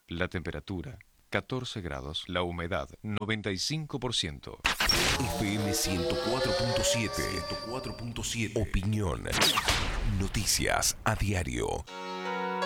La temperatura, 14 grados. La humedad, 95%. FM 104.7. Opinión. Noticias a diario.